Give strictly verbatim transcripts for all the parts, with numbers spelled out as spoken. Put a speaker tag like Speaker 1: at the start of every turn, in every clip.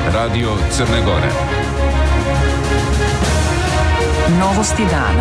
Speaker 1: Radio Crne Gore.
Speaker 2: Novosti dana.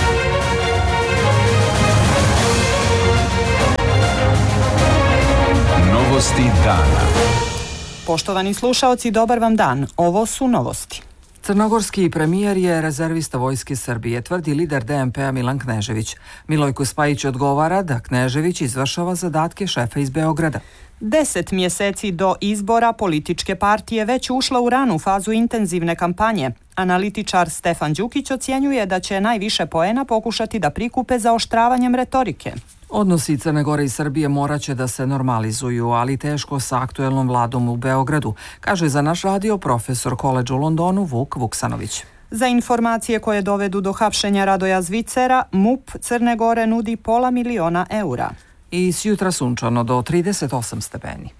Speaker 1: Novosti dana.
Speaker 3: Poštovani slušaoci, dobar vam dan. Ovo su novosti.
Speaker 2: Crnogorski premijer je rezervista Vojske Srbije, tvrdi lider D M P-a Milan Knežević. Milojko Spajić odgovara da Knežević izvršava zadatke šefa iz Beograda.
Speaker 3: Deset mjeseci do izbora političke partije već ušla u ranu fazu intenzivne kampanje. Analitičar Stefan Đukić ocjenjuje da će najviše poena pokušati da prikupe zaoštravanjem retorike.
Speaker 2: Odnosi Crne Gore i Srbije morat će da se normalizuju, ali teško sa aktuelnom vladom u Beogradu, kaže za naš radio profesor koledža u Londonu Vuk Vuksanović.
Speaker 3: Za informacije koje dovedu do hapšenja Radoja Zvicera, M U P Crne Gore nudi pola miliona eura.
Speaker 2: I sjutra sunčano do trideset osam stepeni.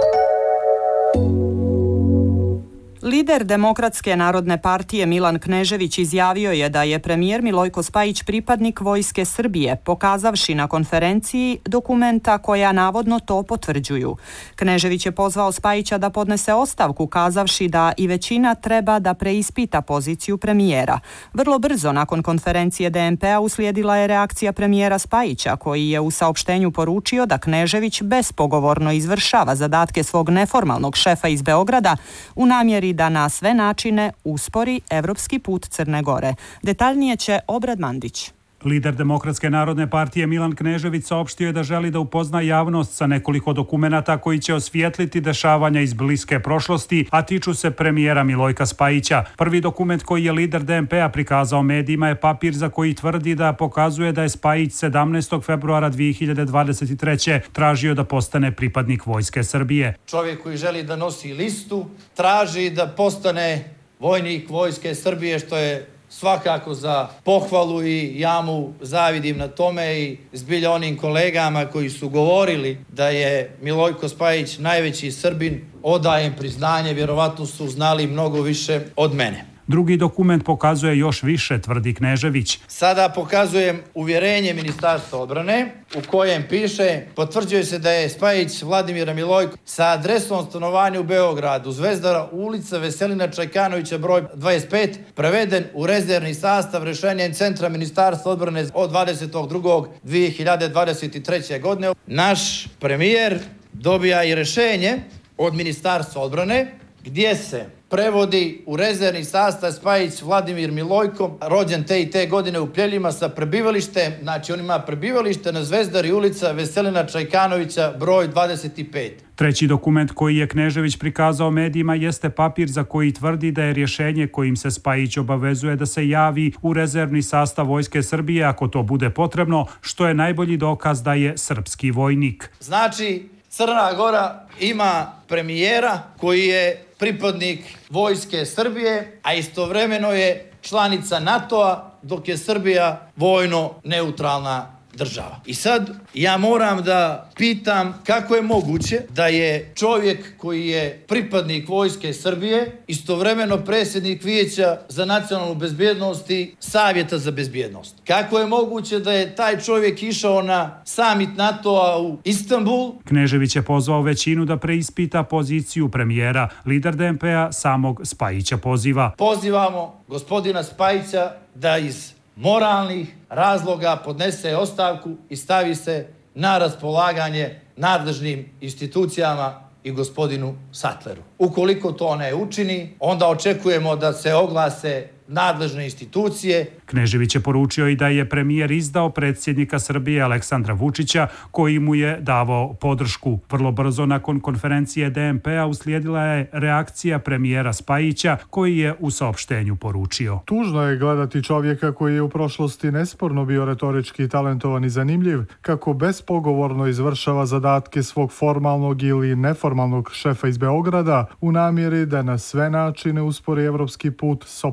Speaker 3: Lider Demokratske narodne partije Milan Knežević izjavio je da je premijer Milojko Spajić pripadnik Vojske Srbije, pokazavši na konferenciji dokumenta koja navodno to potvrđuju. Knežević je pozvao Spajića da podnese ostavku, kazavši da i većina treba da preispita poziciju premijera. Vrlo brzo nakon konferencije D M P-a uslijedila je reakcija premijera Spajića, koji je u saopštenju poručio da Knežević bespogovorno izvršava zadatke svog neformalnog šefa iz Beograda u namjeri da na sve načine uspori evropski put Crne Gore. Detaljnije će Obrad Mandić.
Speaker 4: Lider Demokratske narodne partije Milan Knežević saopštio je da želi da upozna javnost sa nekoliko dokumenata koji će osvijetliti dešavanja iz bliske prošlosti, a tiču se premijera Milojka Spajića. Prvi dokument koji je lider D M P-a prikazao medijima je papir za koji tvrdi da pokazuje da je Spajić sedamnaestog februara dve hiljade dvadeset treće. tražio da postane pripadnik Vojske Srbije.
Speaker 5: Čovjek koji želi da nosi listu, traži da postane vojnik Vojske Srbije, što je svakako za pohvalu i ja mu zavidim na tome i zbilja onim kolegama koji su govorili da je Milojko Spajić najveći Srbin, odajem priznanje, vjerovatno su znali mnogo više od mene.
Speaker 4: Drugi dokument pokazuje još više, tvrdi Knežević.
Speaker 5: Sada pokazujem uvjerenje Ministarstva odbrane u kojem piše: potvrđuje se da je Spajić Vladimir Milojko sa adresom stanovanja u Beogradu, Zvezdara, ulica Veselina Čajkanovića broj dvadeset pet, preveden u rezervni sastav rješenjem Centra Ministarstva odbrane od dvadesetog drugog dve hiljade dvadeset treće. godine. Naš premijer dobija i rješenje od Ministarstva odbrane gdje se prevodi u rezervni sastav Spajić Vladimir Milojko, rođen te i te godine u Pljeljima sa prebivalištem, znači on ima prebivalište na Zvezdari, ulica Veselina Čajkanovića broj dvadeset pet.
Speaker 4: Treći dokument koji je Knežević prikazao medijima jeste papir za koji tvrdi da je rješenje kojim se Spajić obavezuje da se javi u rezervni sastav Vojske Srbije ako to bude potrebno, što je najbolji dokaz da je srpski vojnik.
Speaker 5: Znači, Crna Gora ima premijera koji je pripadnik Vojske Srbije, a istovremeno je članica NATO-a, dok je Srbija vojno neutralna država. I sad ja moram da pitam kako je moguće da je čovjek koji je pripadnik Vojske Srbije istovremeno predsjednik Vijeća za nacionalnu bezbjednost i Savjeta za bezbjednost. Kako je moguće da je taj čovjek išao na samit NATO-a u Istanbul?
Speaker 4: Knežević je pozvao većinu da preispita poziciju premijera. Lider D M P-a samog Spajića poziva.
Speaker 5: Pozivamo gospodina Spajića da iz moralnih razloga podnese ostavku i stavi se na raspolaganje nadležnim institucijama i gospodinu Sattleru. Ukoliko to ne učini, onda očekujemo da se oglase nadležne institucije.
Speaker 4: Knežević je poručio i da je premijer izdao predsjednika Srbije Aleksandra Vučića, koji mu je davao podršku. Vrlo brzo nakon konferencije D M P-a uslijedila je reakcija premijera Spajića, koji je u saopštenju poručio:
Speaker 6: tužno je gledati čovjeka koji je u prošlosti nesporno bio retorički talentovan i zanimljiv, kako bespogovorno izvršava zadatke svog formalnog ili neformalnog šefa iz Beograda u namjeri da na sve načine uspori evropski put sopstvene zemlje.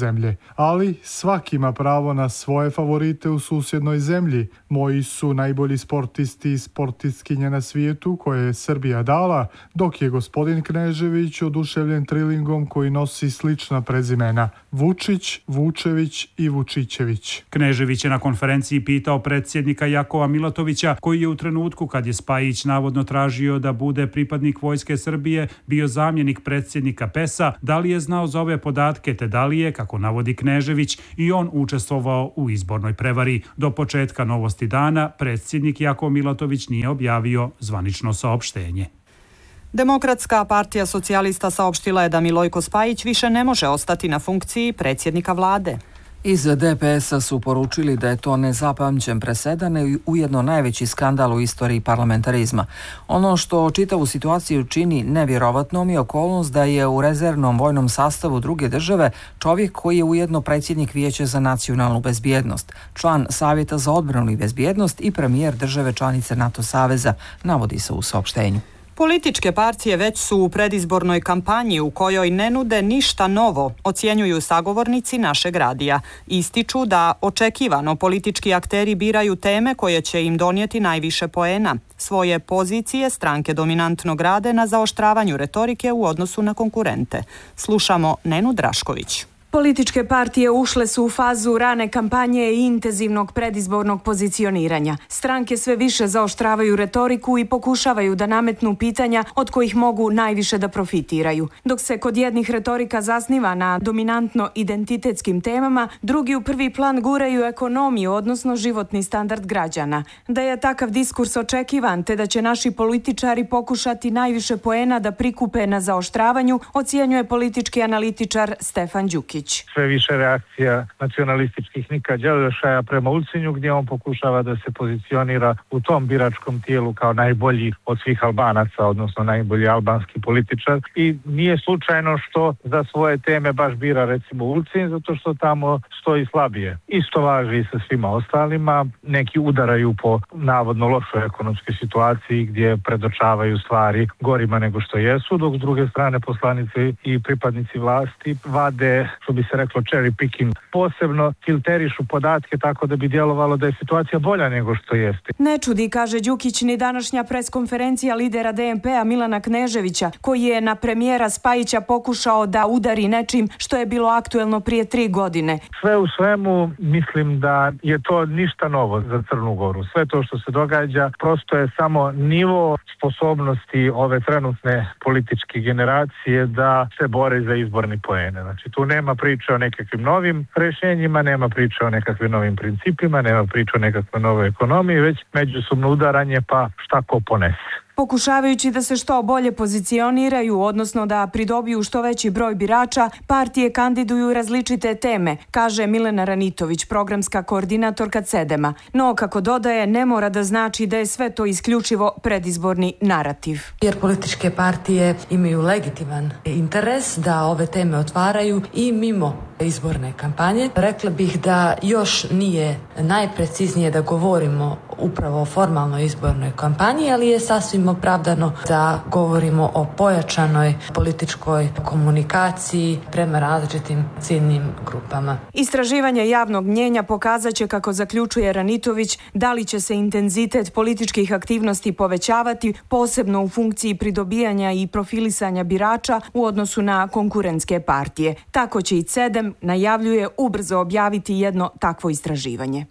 Speaker 6: zemlje. Ali svaki ima pravo na svoje favorite u susjednoj zemlji. Moji su najbolji sportisti i sportistkinje na svijetu koje je Srbija dala, dok je gospodin Knežević oduševljen trilingom koji nosi slična prezimena: Vučić, Vučević i Vučićević.
Speaker 4: Knežević je na konferenciji pitao predsjednika Jakova Milatovića, koji je u trenutku kad je Spajić navodno tražio da bude pripadnik Vojske Srbije bio zamjenik predsjednika P E S-a, da li je znao za ove podatke te da li je, kako navodi Knežević, i on učestvovao u izbornoj prevari. Do početka Novosti dana predsjednik Jakov Milatović nije objavio zvanično saopštenje.
Speaker 3: Demokratska partija socijalista saopštila je da Milojko Spajić više ne može ostati na funkciji predsjednika vlade.
Speaker 2: Iz D P S-a su poručili da je to nezapamćen presedan i ujedno najveći skandal u istoriji parlamentarizma. Ono što čitavu situaciju čini nevjerovatnom je okolnost da je u rezervnom vojnom sastavu druge države čovjek koji je ujedno predsjednik Vijeća za nacionalnu bezbjednost, član Savjeta za odbranu i bezbjednost i premijer države članice NATO saveza, navodi se u saopštenju.
Speaker 3: Političke partije već su u predizbornoj kampanji u kojoj ne nude ništa novo, ocjenjuju sagovornici našeg radija. Ističu da očekivano politički akteri biraju teme koje će im donijeti najviše poena. Svoje pozicije stranke dominantno grade na zaoštravanju retorike u odnosu na konkurente. Slušamo Nenu Drašković.
Speaker 7: Političke partije ušle su u fazu rane kampanje i intenzivnog predizbornog pozicioniranja. Stranke sve više zaoštravaju retoriku i pokušavaju da nametnu pitanja od kojih mogu najviše da profitiraju. Dok se kod jednih retorika zasniva na dominantno identitetskim temama, drugi u prvi plan guraju ekonomiju, odnosno životni standard građana. Da je takav diskurs očekivan, te da će naši političari pokušati najviše poena da prikupe na zaoštravanju, ocjenjuje politički analitičar Stefan Đukić.
Speaker 8: Sve više reakcija nacionalističkih Nika Đelešaja prema Ulcinju, gdje on pokušava da se pozicionira u tom biračkom tijelu kao najbolji od svih Albanaca, odnosno najbolji albanski političar. I nije slučajno što za svoje teme baš bira recimo Ulcin, zato što tamo stoji slabije. Isto važi i sa svima ostalima. Neki udaraju po navodno lošoj ekonomskoj situaciji gdje predočavaju stvari gorima nego što jesu, dok s druge strane poslanici i pripadnici vlasti vade, što bi se reklo cherry picking, posebno filterišu podatke tako da bi djelovalo da je situacija bolja nego što jeste.
Speaker 7: Ne čudi, kaže Đukić, ni današnja preskonferencija lidera D M P-a Milana Kneževića, koji je na premijera Spajića pokušao da udari nečim što je bilo aktuelno prije tri godine.
Speaker 8: Sve u svemu mislim da je to ništa novo za Crnu Goru. Sve to što se događa prosto je samo nivo sposobnosti ove trenutne političke generacije da se bore za izborni poene. Znači tu nema priče o nekakvim novim rješenjima, nema priče o nekakvim novim principima, nema priče o nekakvoj novoj ekonomiji, već međusobno udaranje pa šta ko ponese.
Speaker 7: Pokušavajući da se što bolje pozicioniraju, odnosno da pridobiju što veći broj birača, partije kandiduju različite teme, kaže Milena Ranitović, programska koordinatorka Cedema. No, kako dodaje, ne mora da znači da je sve to isključivo predizborni narativ.
Speaker 9: Jer političke partije imaju legitiman interes da ove teme otvaraju i mimo izborne kampanje. Rekla bih da još nije najpreciznije da govorimo upravo o formalnoj izbornoj kampanji, ali je sasvim opravdano da govorimo o pojačanoj političkoj komunikaciji prema različitim ciljnim grupama.
Speaker 7: Istraživanje javnog mnjenja pokazat će, kako zaključuje Ranitović, da li će se intenzitet političkih aktivnosti povećavati, posebno u funkciji pridobijanja i profilisanja birača u odnosu na konkurentske partije. Tako će i Cedem, najavljuje, ubrzo objaviti jedno takvo istraživanje.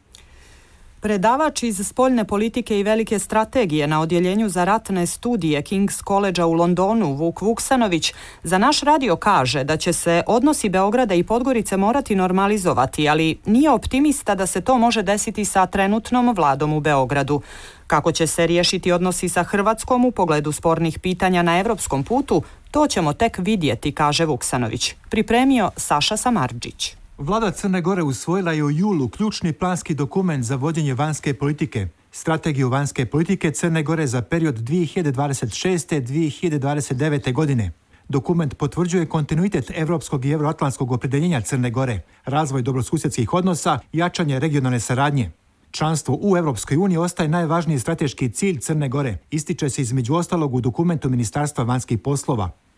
Speaker 3: Predavač iz spoljne politike i velike strategije na odjeljenju za ratne studije King's College-a u Londonu, Vuk Vuksanović, za naš radio kaže da će se odnosi Beograda i Podgorice morati normalizovati, ali nije optimista da se to može desiti sa trenutnom vladom u Beogradu. Kako će se riješiti odnosi sa Hrvatskom u pogledu spornih pitanja na evropskom putu, to ćemo tek vidjeti, kaže Vuksanović. Pripremio Saša Samardžić.
Speaker 10: Vlada Crne Gore usvojila je u julu ključni planski dokument za vođenje vanjske politike, strategiju vanjske politike Crne Gore za period dvije hiljade dvadeset šeste do dvije hiljade dvadeset devete. godine. Dokument potvrđuje kontinuitet evropskog i euroatlantskog opredjeljenja Crne Gore, razvoj dobrosusjedskih odnosa i jačanje regionalne saradnje. Članstvo u Europskoj uniji ostaje najvažniji strateški cilj Crne Gore, ističe se između ostalog u dokumentu Ministarstva vanjskih poslova.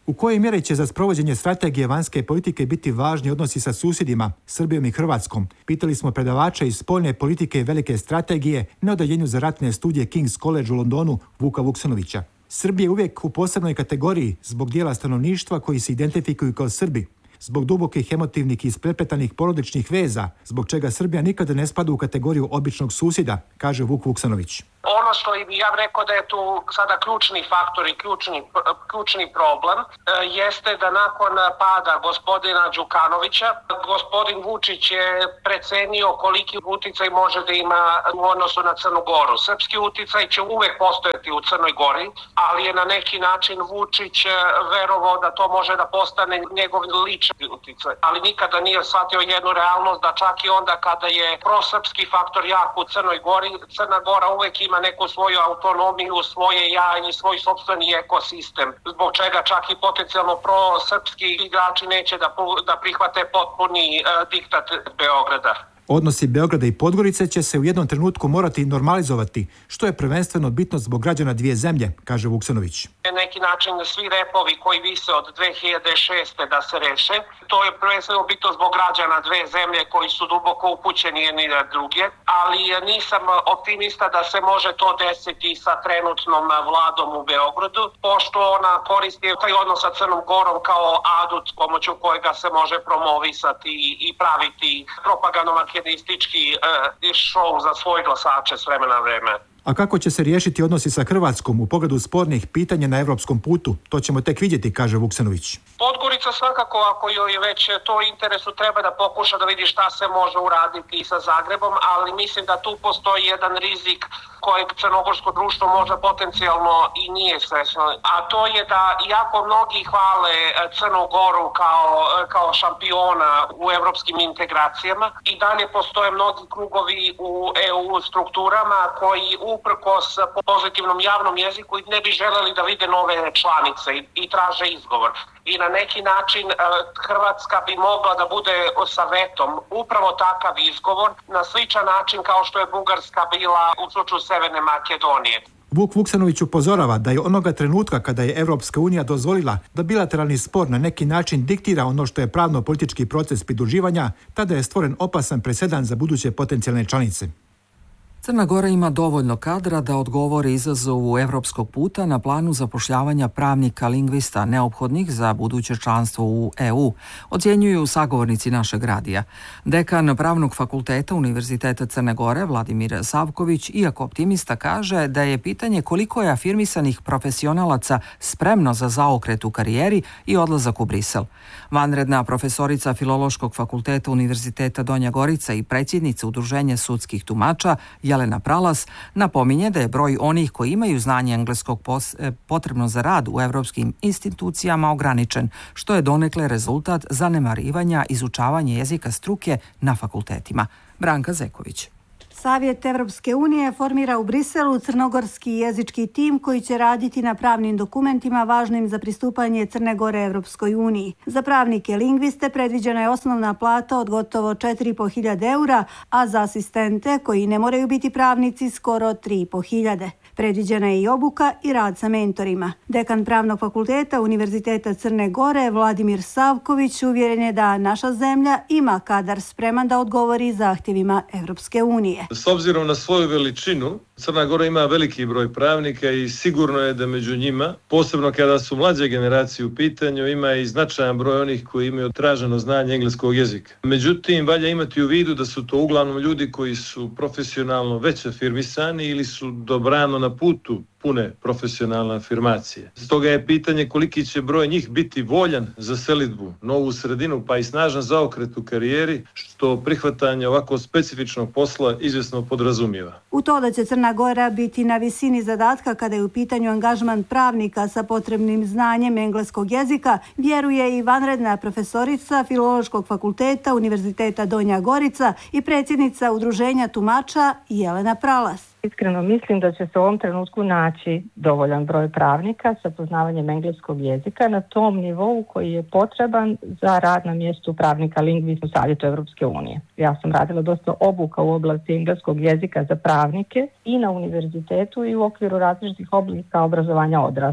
Speaker 10: U kojoj mjeri će za sprovođenje strategije vanjske politike biti važni odnosi sa susjedima, Srbijom i Hrvatskom? Pitali smo predavača iz spoljne politike i velike strategije na odeljenju za ratne studije King's College u Londonu Vuka Vuksanovića. Srbija je uvijek u posebnoj kategoriji zbog dijela stanovništva koji se identifikuju kao Srbi, zbog dubokih emotivnih i isprepletanih porodičnih veza, zbog čega Srbija nikada ne spada u kategoriju običnog susjeda, kaže Vuk Vuksanović.
Speaker 11: Ono što ja bih rekao da je tu sada ključni faktor i ključni, ključni problem jeste da nakon pada gospodina Đukanovića, gospodin Vučić je precenio koliki uticaj može da ima u odnosu na Crnu Goru. Srpski uticaj će uvek postojati u Crnoj Gori, ali je na neki način Vučić verovao da to može da postane njegov lični uticaj. Ali nikada nije shvatio jednu realnost da čak i onda kada je prosrpski faktor jak u Crnoj Gori, Crna Gora uvek ima neku svoju autonomiju, svoje ja i svoj sopstveni ekosistem, zbog čega čak i potencijalno prosrpski igrači neće da, da prihvate potpuni uh, diktat Beograda.
Speaker 10: Odnosi Beograda i Podgorice će se u jednom trenutku morati normalizovati, što je prvenstveno bitno zbog građana dvije zemlje, kaže Vuksanović.
Speaker 11: Na neki način svi repovi koji vise od dve hiljade šeste da se reše, to je prvenstveno bitno zbog građana dve zemlje koji su duboko upućeni jedni na druge, ali nisam optimista da se može to desiti sa trenutnom vladom u Beogradu, pošto ona koristi taj odnos sa Crnom Gorom kao adut pomoću kojega se može promovisati i praviti propagandno marketinstički uh, show za svoje glasače s vremena na vreme.
Speaker 10: A kako će se riješiti odnosi sa Hrvatskom u pogledu spornih pitanja na evropskom putu? To ćemo tek vidjeti, kaže Vuksanović.
Speaker 11: Podgorica svakako, ako joj je već to interesu, treba da pokuša da vidi šta se može uraditi sa Zagrebom, ali mislim da tu postoji jedan rizik kojeg crnogorsko društvo možda potencijalno i nije svesno. A to je da, iako mnogi hvale Crnu Goru kao, kao šampiona u evropskim integracijama, i dalje postoje mnogi krugovi u E U strukturama koji uprkos pozitivnom javnom jeziku ne bi želeli da vide nove članice i, i traže izgovor. I na neki način Hrvatska bi mogla da bude sa vetom upravo takav izgovor na sličan način kao što je Bugarska bila u slučaju Severne Makedonije.
Speaker 10: Vuk Vuksanović upozorava da je onoga trenutka kada je Evropska unija dozvolila da bilateralni spor na neki način diktira ono što je pravno-politički proces pridruživanja, tada je stvoren opasan presedan za buduće potencijalne članice.
Speaker 2: Crna Gora ima dovoljno kadra da odgovori izazovu evropskog puta na planu zapošljavanja pravnika lingvista neophodnih za buduće članstvo u E U, ocjenjuju sagovornici našeg radija. Dekan Pravnog fakulteta Univerziteta Crne Gore Vladimir Savković, iako optimista, kaže da je pitanje koliko je afirmisanih profesionalaca spremno za zaokret u karijeri i odlazak u Brisel. Vanredna profesorica Filološkog fakulteta Univerziteta Donja Gorica i predsjednica Udruženja sudskih tumača Jelena Pralas napominje da je broj onih koji imaju znanje engleskog potrebno za rad u evropskim institucijama ograničen, što je donekle rezultat zanemarivanja izučavanja jezika struke na fakultetima. Branka Zeković.
Speaker 12: Savjet Evropske unije formira u Briselu crnogorski jezički tim koji će raditi na pravnim dokumentima važnim za pristupanje Crne Gore Evropskoj uniji. Za pravnike lingviste predviđena je osnovna plata od gotovo četiri i po hiljade eura, a za asistente koji ne moraju biti pravnici skoro tri i po hiljade. Predviđena je i obuka i rad sa mentorima. Dekan Pravnog fakulteta Univerziteta Crne Gore Vladimir Savković uvjeren je da naša zemlja ima kadar spreman da odgovori zahtjevima Evropske unije.
Speaker 13: S obzirom na svoju veličinu, Crna Gora ima veliki broj pravnika i sigurno je da među njima, posebno kada su mlađe generacije u pitanju, ima i značajan broj onih koji imaju traženo znanje engleskog jezika. Međutim, valja imati u vidu da su to uglavnom ljudi koji su profesionalno već afirmisani ili su dobrano na putu pune profesionalne afirmacije. Stoga je pitanje koliki će broj njih biti voljan za selidbu, novu sredinu, pa i snažan zaokret u karijeri, što prihvatanje ovako specifičnog posla izvjesno podrazumijeva.
Speaker 12: U to da će Crna Gora biti na visini zadatka kada je u pitanju angažman pravnika sa potrebnim znanjem engleskog jezika, vjeruje i vanredna profesorica Filološkog fakulteta Univerziteta Donja Gorica i predsjednica Udruženja tumača Jelena Pralas.
Speaker 14: Iskreno mislim da će se u ovom trenutku naći dovoljan broj pravnika sa poznavanjem engleskog jezika na tom nivou koji je potreban za rad na mjestu pravnika lingvista u Savjetu Evropske unije. Ja sam radila dosta obuka u oblasti engleskog jezika za pravnike i na univerzitetu i u okviru različitih oblika obrazovanja odraslih.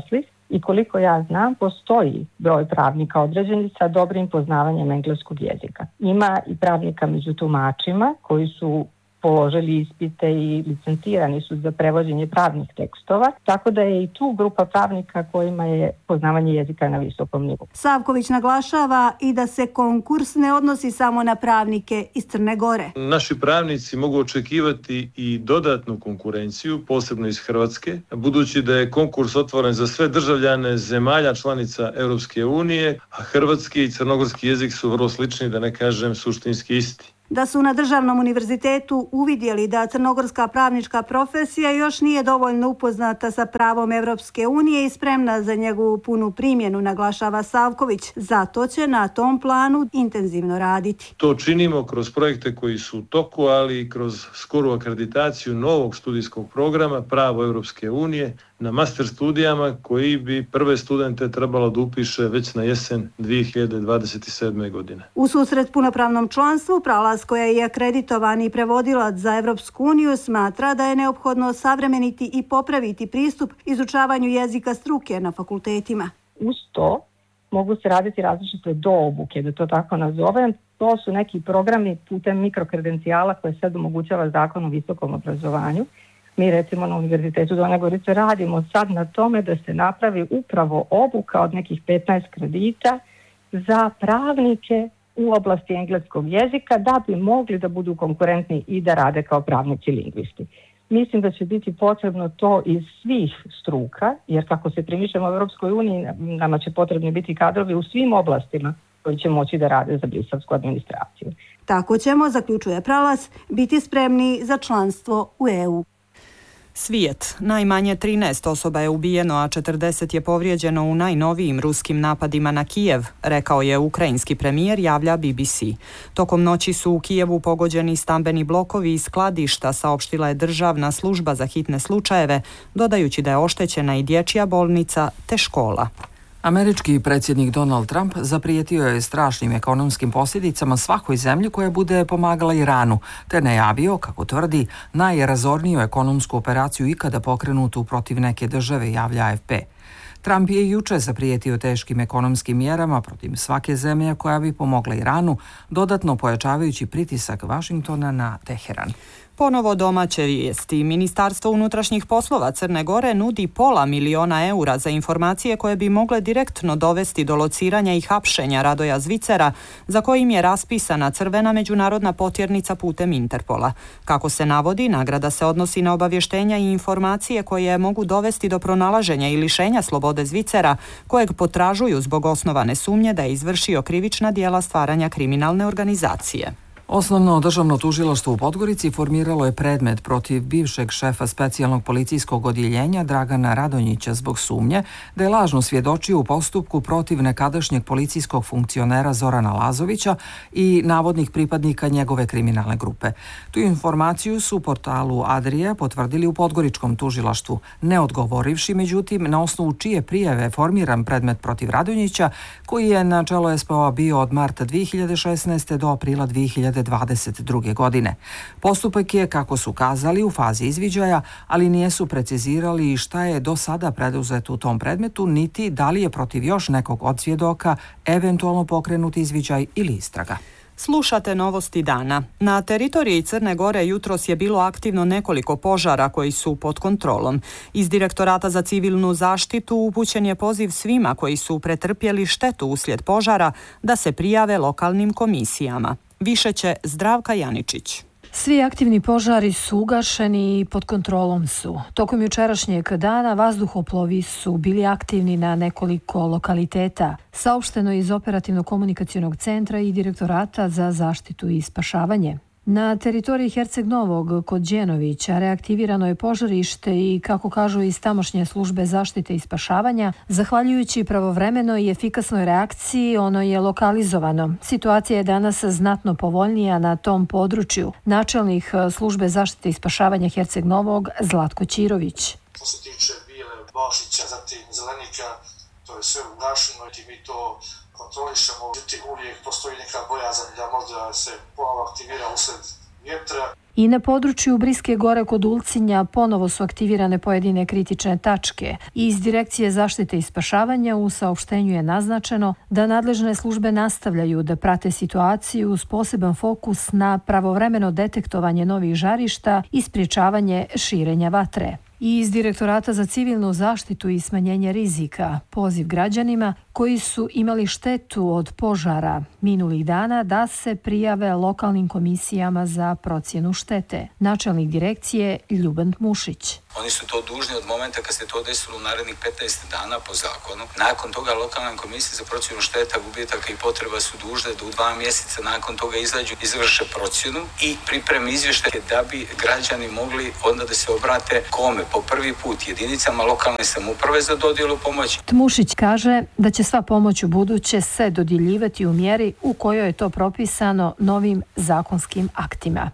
Speaker 14: I koliko ja znam, postoji broj pravnika određenih sa dobrim poznavanjem engleskog jezika. Ima i pravnika među tumačima koji su položili ispite i licencirani su za prevođenje pravnih tekstova, tako da je i tu grupa pravnika kojima je poznavanje jezika na visokom nivou.
Speaker 12: Savković naglašava i da se konkurs ne odnosi samo na pravnike iz Crne Gore.
Speaker 13: Naši pravnici mogu očekivati i dodatnu konkurenciju, posebno iz Hrvatske, budući da je konkurs otvoren za sve državljane zemalja članica Europske unije, a hrvatski i crnogorski jezik su vrlo slični, da ne kažem suštinski isti.
Speaker 12: Da su na državnom univerzitetu uvidjeli da crnogorska pravnička profesija još nije dovoljno upoznata sa pravom Evropske unije i spremna za njegovu punu primjenu, naglašava Savković. Zato će na tom planu intenzivno raditi.
Speaker 13: To činimo kroz projekte koji su u toku, ali i kroz skoru akreditaciju novog studijskog programa Pravo Evropske unije na master studijama koji bi prve studente trebalo da upiše već na jesen dvije hiljade dvadeset sedme. godine.
Speaker 12: U susret punopravnom članstvu Pralas, koja je akreditovani prevodilac za Evropsku uniju, smatra da je neophodno savremeniti i popraviti pristup izučavanju jezika struke na fakultetima.
Speaker 14: Uz to mogu se raditi različite doobuke, da to tako nazovem. To su neki programi putem mikrokredencijala koje sad omogućava Zakon o visokom obrazovanju. Mi recimo na Univerzitetu Donje Gorice radimo sad na tome da se napravi upravo obuka od nekih petnaest kredita za pravnike u oblasti engleskog jezika da bi mogli da budu konkurentni i da rade kao pravnici lingvisti. Mislim da će biti potrebno to iz svih struka, jer kako se primišljamo u Europskoj uniji, nama će potrebni biti kadrovi u svim oblastima koji će moći da rade za briselsku administraciju.
Speaker 12: Tako ćemo, zaključuje Pralas, biti spremni za članstvo u E U.
Speaker 3: Svijet. Najmanje trinaest osoba je ubijeno, a četrdeset je povrijeđeno u najnovijim ruskim napadima na Kijev, rekao je ukrajinski premijer, javlja B B C. Tokom noći su u Kijevu pogođeni stambeni blokovi i skladišta, saopštila je državna služba za hitne slučajeve, dodajući da je oštećena i dječja bolnica te škola.
Speaker 2: Američki predsjednik Donald Trump zaprijetio je strašnim ekonomskim posljedicama svakoj zemlji koja bude pomagala Iranu, te najavio, kako tvrdi, najrazorniju ekonomsku operaciju ikada pokrenutu protiv neke države, javlja A F P. Trump je juče zaprijetio teškim ekonomskim mjerama protiv svake zemlje koja bi pomogla Iranu, dodatno pojačavajući pritisak Vašingtona na Teheran.
Speaker 3: Ponovo domaće vijesti. Ministarstvo unutrašnjih poslova Crne Gore nudi pola miliona eura za informacije koje bi mogle direktno dovesti do lociranja i hapšenja Radoja Zvicera, za kojim je raspisana crvena međunarodna potjernica putem Interpola. Kako se navodi, nagrada se odnosi na obavještenja i informacije koje mogu dovesti do pronalaženja i lišenja slobode Zvicera, kojeg potražuju zbog osnovane sumnje da je izvršio krivična djela stvaranja kriminalne organizacije.
Speaker 2: Osnovno državno tužilaštvo u Podgorici formiralo je predmet protiv bivšeg šefa specijalnog policijskog odjeljenja Dragana Radonjića zbog sumnje da je lažno svjedočio u postupku protiv nekadašnjeg policijskog funkcionera Zorana Lazovića i navodnih pripadnika njegove kriminalne grupe. Tu informaciju su portalu Adrija potvrdili u Podgoričkom tužilaštvu, ne odgovorivši međutim na osnovu čije prijave formiran predmet protiv Radonjića, koji je na čelo S P O-a bio od marta dvije hiljade šesnaeste. do aprila dvije hiljade dvadeset druge. godine. Postupak je, kako su kazali, u fazi izviđaja, ali nisu precizirali šta je do sada preduzeto u tom predmetu, niti da li je protiv još nekog od svjedoka eventualno pokrenut izviđaj ili istraga.
Speaker 3: Slušate novosti dana. Na teritoriji Crne Gore jutros je bilo aktivno nekoliko požara koji su pod kontrolom. Iz Direktorata za civilnu zaštitu upućen je poziv svima koji su pretrpjeli štetu uslijed požara da se prijave lokalnim komisijama. Više će Zdravka Janičić.
Speaker 15: Svi aktivni požari su ugašeni i pod kontrolom su. Tokom jučerašnjeg dana vazduhoplovi su bili aktivni na nekoliko lokaliteta. Saopšteno je iz Operativno-komunikacionog centra i Direktorata za zaštitu i spašavanje. Na teritoriji Herceg Novog kod Đenovića reaktivirano je požarište i, kako kažu iz tamošnje službe zaštite i spašavanja, zahvaljujući pravovremenoj i efikasnoj reakciji, ono je lokalizovano. Situacija je danas znatno povoljnija na tom području. Načelnik službe zaštite i spašavanja Herceg Novog Zlatko Ćirović.
Speaker 16: Što se tiče Bile, Bašića, zatim Zelenika, to je sve ugašeno i mi to kontrolišemo. Međutim, uvijek postoji neka bojazan da možda se ponovo aktivira usred vjetra.
Speaker 15: I na području Briske gore kod Ulcinja ponovo su aktivirane pojedine kritične tačke. Iz Direkcije zaštite i spašavanja u saopštenju je naznačeno da nadležne službe nastavljaju da prate situaciju uz poseban fokus na pravovremeno detektovanje novih žarišta i sprječavanje širenja vatre. I iz Direktorata za civilnu zaštitu i smanjenje rizika poziv građanima koji su imali štetu od požara minulih dana da se prijave lokalnim komisijama za procjenu štete. Načelnik direkcije Ljuban Mušić.
Speaker 17: Oni su to dužni od momenta kad se to desilo u narednih petnaest dana po zakonu. Nakon toga lokalna komisija za procjenu šteta, gubitaka i potreba su dužne da u dva mjeseca nakon toga izađu, izvrše procjenu i pripreme izvještaje da bi građani mogli onda da se obrate kome po prvi put jedinicama lokalne samouprave za dodjelu pomoći.
Speaker 15: Mušić kaže da će sva pomoć u buduće se dodjeljivati u mjeri u kojoj je to propisano novim zakonskim aktima.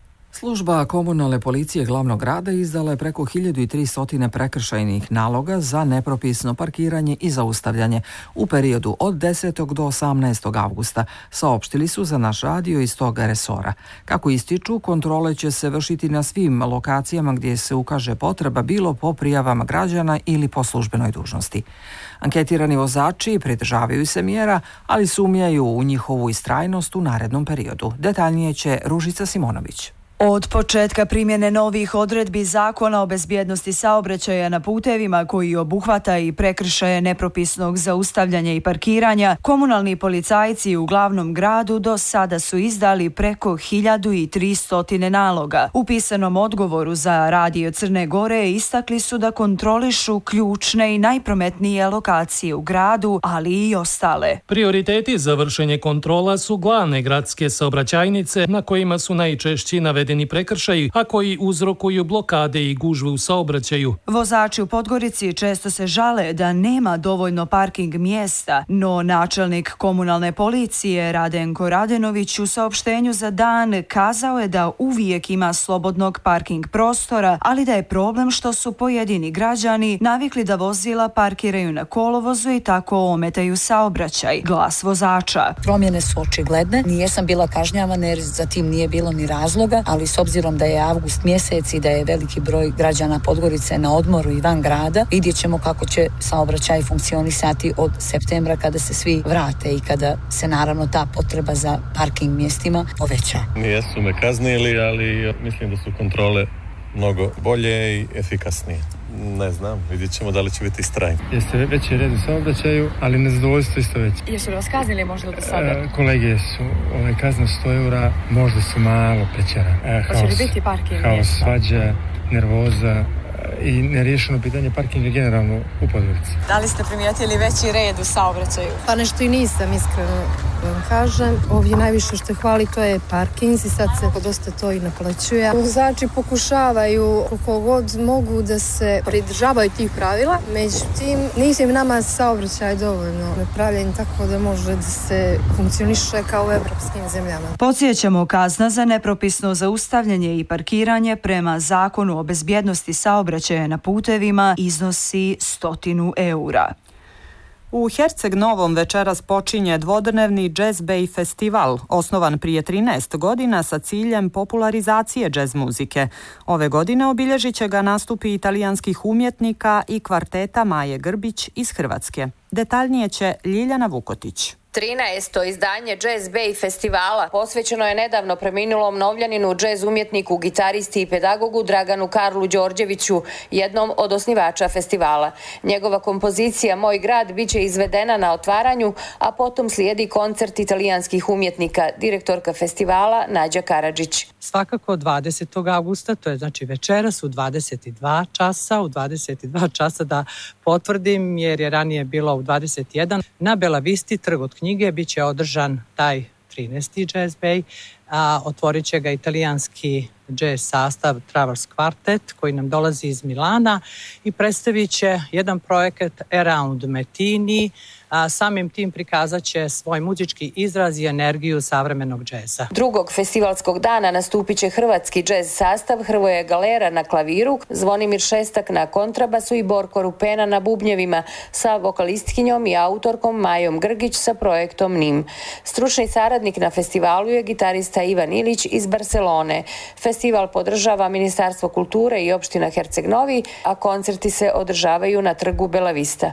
Speaker 2: Služba komunalne policije glavnog grada izdala je preko hiljadu tristo prekršajnih naloga za nepropisno parkiranje i zaustavljanje u periodu od desetog do osamnaestog avgusta, saopštili su za naš radio iz tog resora. Kako ističu, kontrole će se vršiti na svim lokacijama gdje se ukaže potreba bilo po prijavama građana ili po službenoj dužnosti. Anketirani vozači pridržavaju se mjera, ali sumnjaju u njihovu istrajnost u narednom periodu. Detaljnije će Ružica Simonović.
Speaker 18: Od početka primjene novih odredbi Zakona o bezbjednosti saobraćaja na putevima koji obuhvata i prekršaje nepropisnog zaustavljanja i parkiranja, komunalni policajci u glavnom gradu do sada su izdali preko hiljadu tristo naloga. U pisanom odgovoru za Radio Crne Gore istakli su da kontrolišu ključne i najprometnije lokacije u gradu, ali i ostale.
Speaker 19: Prioriteti za vršenje kontrola su glavne gradske saobraćajnice na kojima su najčešći navedeni prekršaji, a koji uzrokuju blokade i gužve u saobraćaju.
Speaker 18: Vozači u Podgorici često se žale da nema dovoljno parking mjesta, no načelnik komunalne policije Radenko Radenović u saopštenju za Dan kazao je da uvijek ima slobodnog parking prostora, ali da je problem što su pojedini građani navikli da vozila parkiraju na kolovozu i tako ometaju saobraćaj. Glas vozača.
Speaker 20: Promjene su očigledne, nijesam bila kažnjavana jer za tim nije bilo ni razloga, ali s obzirom da je avgust mjesec i da je veliki broj građana Podgorice na odmoru i van grada, vidjet ćemo kako će saobraćaj funkcionisati od septembra kada se svi vrate i kada se naravno ta potreba za parking mjestima poveća.
Speaker 21: Nijesu me kaznili, ali mislim da su kontrole mnogo bolje i efikasnije. Ne znam, vidjet ćemo da li će biti strajk.
Speaker 22: Jeste veći red u saobraćaju, ali nezadovoljstvo isto veće.
Speaker 23: Jesu li vas kaznili možda do sada?
Speaker 22: E, kolege su, ovaj, kazna sto eura, možda su malo prećarane. E,
Speaker 23: Hoće li biti parking?
Speaker 22: Haos, svađa, nervoza i neriješeno pitanje parkinga generalno u Podgorici.
Speaker 23: Da li ste primijetili veći red u saobraćaju?
Speaker 24: Pa nešto i nisam, iskreno vam kažem. Ovdje najviše što hvali to je parking i sad se dosta to i naplaćuje. Vozači pokušavaju koliko god mogu da se pridržavaju tih pravila, međutim nisam nama saobraćaj dovoljno napravljen tako da može da se funkcioniše kao u evropskim zemljama.
Speaker 18: Podsjećamo, kazna za nepropisno zaustavljanje i parkiranje prema Zakonu o bezbjednosti saobraćaja na putevima iznosi stotinu eura.
Speaker 3: U Herceg Novom večeras počinje dvodnevni Jazz Bay festival, osnovan prije trinaest godina sa ciljem popularizacije džez muzike. Ove godine obilježit će ga nastupi italijanskih umjetnika i kvarteta Maje Grbić iz Hrvatske. Detaljnije će Ljiljana Vukotić.
Speaker 25: trinaesto izdanje Jazz Bay festivala posvećeno je nedavno preminulom novljaninu džez umjetniku, gitaristi i pedagogu Draganu Karlu Đorđeviću, jednom od osnivača festivala. Njegova kompozicija Moj grad biće izvedena na otvaranju, a potom slijedi koncert italijanskih umjetnika, direktorka festivala Nađa Karadžić.
Speaker 26: Svakako dvadesetog avgusta, to je znači večeras u dvadeset dva časa, u dvadeset dva časa da potvrdim jer je ranije bilo u dvadeset jedan, na Bela Visti, trg od knjige, bit će održan taj trinaesti Jazz Bay, a otvorit će ga italijanski jazz sastav Travers Quartet koji nam dolazi iz Milana i predstavit će jedan projekat Around Metini, a samim tim prikazat će svoj muzički izraz i energiju savremenog džeza.
Speaker 25: Drugog festivalskog dana nastupit će hrvatski džez sastav Hrvoje Galera na klaviru, Zvonimir Šestak na kontrabasu i Borko Rupena na bubnjevima sa vokalistkinjom i autorkom Majom Grgić sa projektom Nim. Stručni saradnik na festivalu je gitarista Ivan Ilić iz Barcelone. Festival podržava Ministarstvo kulture i opština Herceg Novi, a koncerti se održavaju na trgu Bela Vista.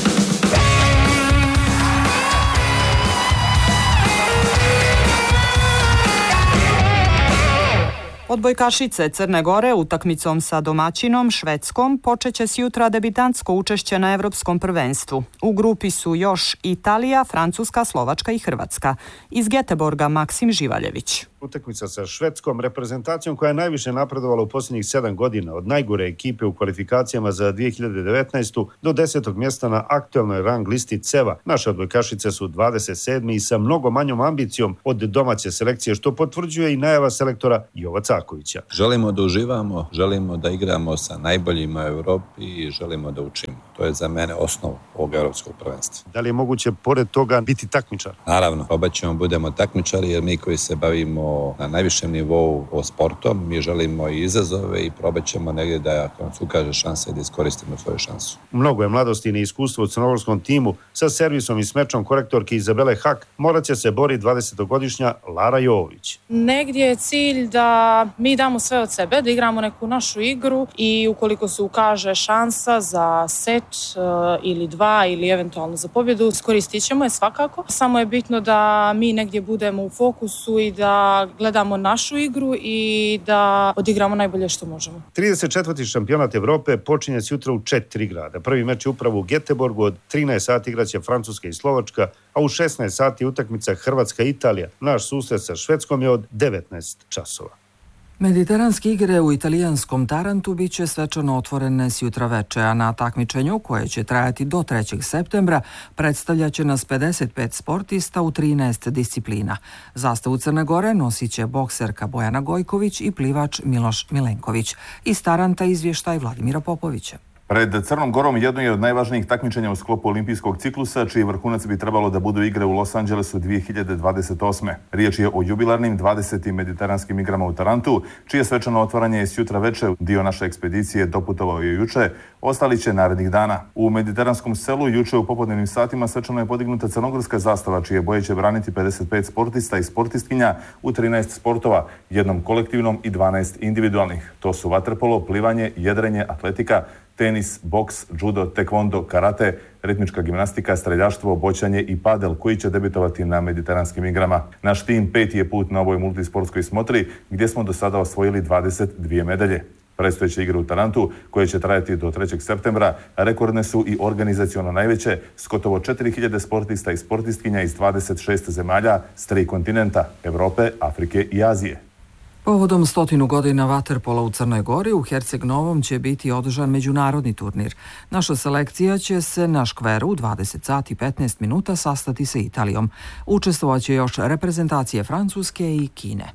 Speaker 3: Odbojkašice Crne Gore utakmicom sa domaćinom Švedskom počeće s jutra debitantsko učešće na Evropskom prvenstvu. U grupi su još Italija, Francuska, Slovačka i Hrvatska. Iz Geteborga Maksim Živaljević.
Speaker 1: Utakmica sa švedskom reprezentacijom koja je najviše napredovala u posljednjih sedam godina, od najgore ekipe u kvalifikacijama za dvije hiljade devetnaestu do desetog mjesta na aktuelnoj rang listi C E V A. Naše odbojkašice su dvadeset sedmi i sa mnogo manjom ambicijom od domaće selekcije, što potvrđuje i najava selektora Jova Cakovića.
Speaker 4: Želimo da uživamo, želimo da igramo sa najboljima u Europi i želimo da učimo. To je za mene osnov ovog evropskog prvenstva.
Speaker 1: Da li je moguće pored toga biti takmičar?
Speaker 4: Naravno, obaćemo budemo takmičari, jer mi koji se bavimo na najvišem nivou o sportom, mi želimo i izazove i probat ćemo negdje da nam se ukaže šansa i da iskoristimo svoju šansu.
Speaker 1: Mnogo je mladosti i neiskustvo u crnogorskom timu. Sa servisom i smečom korektorke Izabele Hak morat će se bori dvadesetogodišnja Lara Jovović.
Speaker 5: Negdje je cilj da mi damo sve od sebe, da igramo neku našu igru i ukoliko se ukaže šansa za set uh, ili dva ili eventualno za pobjedu, iskoristit ćemo je svakako. Samo je bitno da mi negdje budemo u fokusu i da gledamo našu igru i da odigramo najbolje što možemo.
Speaker 1: trideset četvrti šampionat Evrope počinje sutra u četiri grada. Prvi meč je upravo u Geteborgu, od trinaest sati igraće Francuska i Slovačka, a u šesnaest sati utakmica Hrvatska i Italija. Naš susret sa Švedskom je od devetnaest časova.
Speaker 2: Mediteranske igre u italijanskom Tarantu bit će svečano otvorene sjutra veče, a na takmičenju, koje će trajati do trećeg septembra, predstavljaće nas pedeset pet sportista u trinaest disciplina. Zastavu Crne Gore nosit će bokserka Bojana Gojković i plivač Miloš Milenković. Iz Taranta izvještaj Vladimira Popovića.
Speaker 6: Pred Crnom Gorom jedno je od najvažnijih takmičenja u sklopu olimpijskog ciklusa, čiji vrhunac bi trebalo da budu igre u Los Angelesu dvije hiljade dvadeset osme. Riječ je o jubilarnim dvadesetim mediteranskim igrama u Tarantu, čije svečano otvaranje je sjutra veče. Dio naše ekspedicije doputovao je juče, ostali će narednih dana. U mediteranskom selu juče u popodnevnim satima svečano je podignuta crnogorska zastava, čije boje će braniti pedeset pet sportista i sportistkinja u trinaest sportova, jednom kolektivnom i dvanaest individualnih. To su vaterpolo, plivanje, jedrenje, atletika, tenis, boks, judo, tekvondo, karate, ritmička gimnastika, streljaštvo, boćanje i padel, koji će debitovati na mediteranskim igrama. Naš tim peti je put na ovoj multisportskoj smotri, gdje smo do sada osvojili dvadeset dvije medalje. Predstojeće igre u Tarantu, koje će trajati do trećeg septembra, rekordne su i organizaciono najveće, s gotovo četiri hiljade sportista i sportistkinja iz dvadeset šest zemalja s tri kontinenta, Evrope, Afrike i Azije.
Speaker 2: Povodom stotinu godina vaterpola u Crnoj Gori, u Herceg Novom će biti održan međunarodni turnir. Naša selekcija će se na škveru u dvadeset sati i petnaest minuta sastati sa Italijom. Učestvovaće još reprezentacije Francuske i Kine.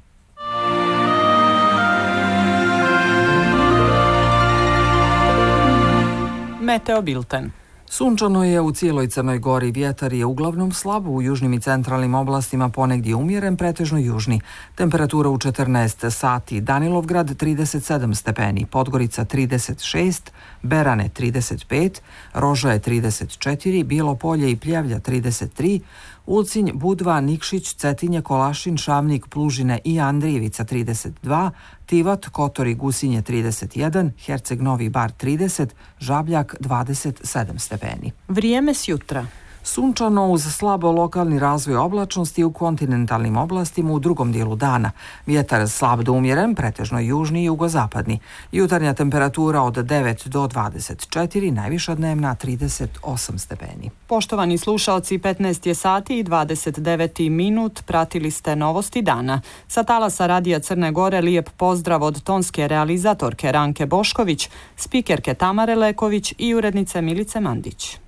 Speaker 3: Meteo Bilten.
Speaker 2: Sunčano je u cijeloj Crnoj Gori, vjetar je uglavnom slab, u južnim i centralnim oblastima ponegdje umjeren, pretežno južni. Temperatura u četrnaest sati, Danilovgrad trideset sedam stepeni, Podgorica trideset šest, Berane trideset pet, Rožaje trideset četiri, Bijelo Polje i Pljevlja trideset tri, Ulcinj, Budva, Nikšić, Cetinje, Kolašin, Šavnik, Plužine i Andrijevica trideset dva, Tivat, Kotor i Gusinje trideset jedan, Herceg Novi Bar trideset, Žabljak dvadeset sedam stepeni.
Speaker 3: Vrijeme s jutra.
Speaker 2: Sunčano uz slabo lokalni razvoj oblačnosti u kontinentalnim oblastima u drugom dijelu dana. Vjetar slab do umjeren, pretežno južni i jugozapadni. Jutarnja temperatura od devet do dvadeset četiri, najviša dnevna trideset osam stepeni.
Speaker 3: Poštovani slušalci, petnaest je sati i dvadeset devet minut, pratili ste novosti dana. Sa talasa Radija Crne Gore lijep pozdrav od tonske realizatorke Ranke Bošković, spikerke Tamare Leković i urednice Milice Mandić.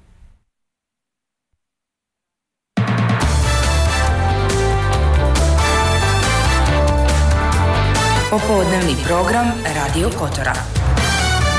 Speaker 8: Popodnevni program Radio Kotora.